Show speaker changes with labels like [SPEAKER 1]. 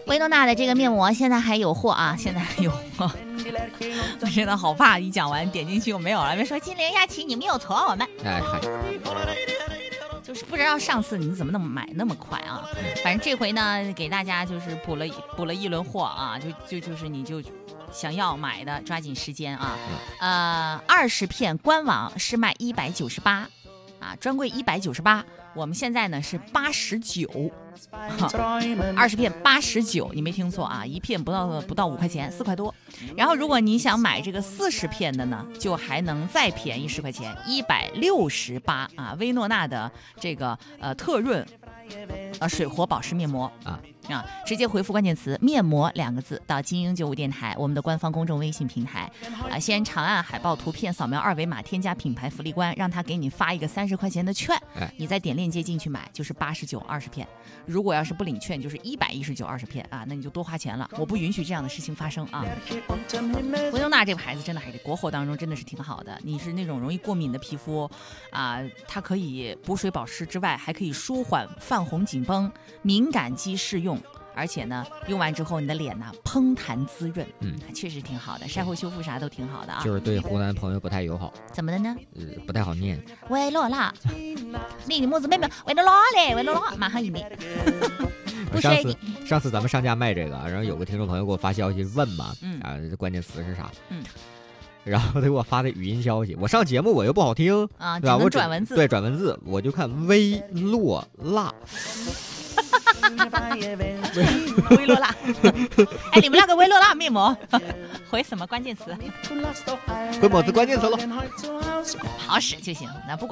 [SPEAKER 1] 薇诺娜的这个面膜现在还有货啊，现在还有货。我真的好怕一讲完点进去又没有了，别说金陵佳琪你没有错我们。
[SPEAKER 2] 哎嗨，
[SPEAKER 1] 就是不知道上次你们怎么买那么快啊？反正这回呢，给大家就是补了一轮货啊，就是你就想要买的抓紧时间啊。20片官网是卖198啊，专柜198，我们现在呢是89，20片89，你没听错啊，一片不到5块钱，4块多。然后如果你想买这个40片的呢，就还能再便宜10块钱，168啊。薇诺娜的这个特润水活保湿面膜直接回复关键词面膜2个字到精英95电台我们的官方公众微信平台先长按海报图片，扫描2维码，添加品牌福利官，让他给你发一个30块钱的券，你再点链接进去买，就是89 20片。如果要是不领券，就是119 20片啊，那你就多花钱了，我不允许这样的事情发生啊。薇诺娜这个牌子真的还是国货当中真的是挺好的，你是那种容易过敏的皮肤啊，它可以补水保湿之外，还可以舒缓泛红紧绷，敏感肌适用。而且呢，用完之后你的脸呢嘭弹滋润，确实挺好的，晒后修复啥都挺好的啊。
[SPEAKER 2] 就是对湖南朋友不太友好。
[SPEAKER 1] 怎么的呢？
[SPEAKER 2] 不太好念。
[SPEAKER 1] 薇诺娜，你么子妹妹？薇诺娜嘞，薇诺娜，马上一枚。
[SPEAKER 2] 上次咱们上架卖这个，然后有个听众朋友给我发消息问嘛，关键词是啥？然后他给我发的语音消息，我上节目我又不好听
[SPEAKER 1] 啊，
[SPEAKER 2] 对吧？
[SPEAKER 1] 我转文字，
[SPEAKER 2] 对，转文字，我就看薇诺娜。
[SPEAKER 1] 薇诺娜，哎，你们那个薇诺娜面膜回什么关键词？
[SPEAKER 2] 回某字关键词了，
[SPEAKER 1] 好使就行。那不管。